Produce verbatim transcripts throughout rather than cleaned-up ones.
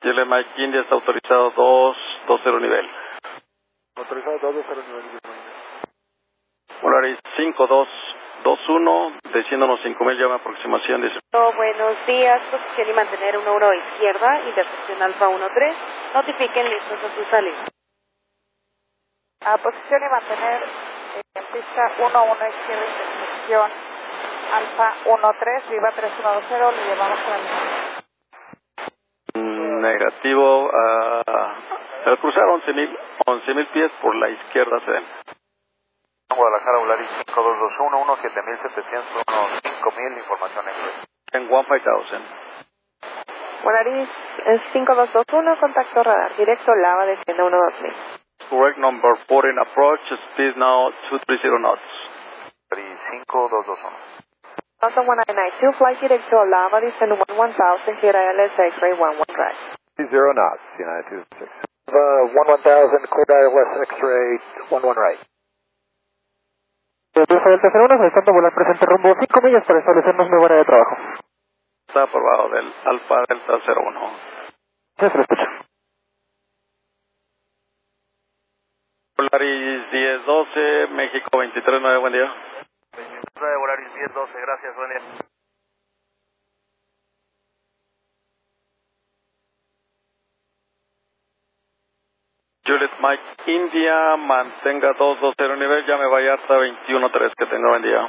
Juliet Mike India está autorizado dos dos cero nivel. Autorizado dos dos cero nivel. Polaris cinco dos dos uno, desciéndonos cinco mil, llama aproximación. Dice. Oh, buenos días, posición y mantener uno uno izquierda, intersección Alfa uno tres, notifiquen listos a su salida. A posición y mantener eh, en pista uno uno izquierda, intersección Alfa uno tres, Viva tres uno dos cero, le llevamos a la línea. Negativo, uh, al cruzar once mil pies por la izquierda se ven. Guadalajara, Volaris cinco dos dos uno, uno siete mil setecientos, uno cinco mil, información en inglés. En quince mil. Volaris cinco dos dos uno, contacto radar directo, lava desciende uno dos mil. Correct number fourteen approach, speed now two three zero knots. Volaris cinco dos dos uno. Delta one nine nine two, flight directo, lava desciende one thousand, clear I L S X-ray one one right. Zero knots, United two six. Uh, one one thousand, clear I L S X-ray one one right. Delta cero uno, solicitando volar presente rumbo cinco millas para establecernos mi hora de trabajo. Está por bajo del Alfa Delta cero uno. Sí, se lo escucho. Polaris diez doce, México veintitrés nueve, buen día. veintinueve, Volaris diez doce, gracias, buen día. Juliet Mike India, mantenga dos dos cero nivel, llame Vallarta veintiuno tres, que tenga buen día.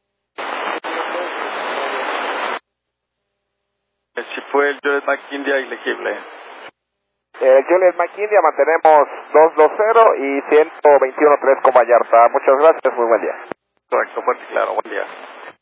Si fue el Juliet Mike India elegible. Eh, Juliet Mike India, mantenemos dos dos cero y ciento veintiuno tres con Vallarta. Muchas gracias, muy buen día. Correcto, fuerte y claro, buen día.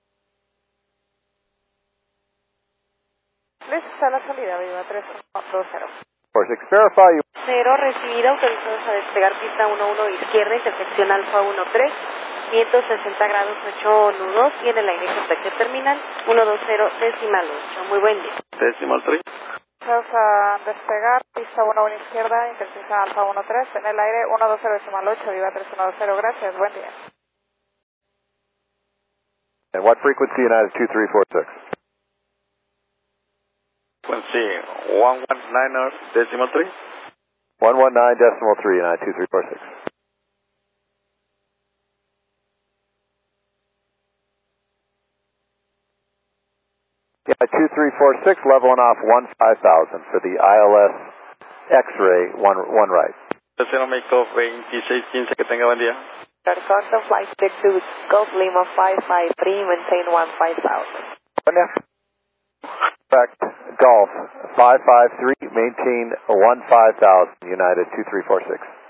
Listo a la salida, Viva tres uno dos cero. Por six, verify. Cero, recibido, autorizados a despegar pista uno uno izquierda, intersección Alfa uno tres, ciento sesenta grados ocho nudos, y en el aire completo terminal uno dos cero decimal ocho. Muy buen día. Decimal tres. Vamos a despegar, pista uno uno izquierda, intersección Alfa uno tres, en el aire uno dos cero decimal ocho, Viva tres uno dos cero, gracias, buen día. And what frequency, United two three four six? Frequency one one nine decimal three. one one nine decimal three, United two three four six. Yeah, two three four six, leveling off one five thousand for the I L S X-ray, one, one right. Tercero México veintiséis quince, que tenga buen día. Contact flight six to Gulf Lima five five three, maintain one five thousand. Correct, Golf five five three, maintain one five thousand, United two three four six.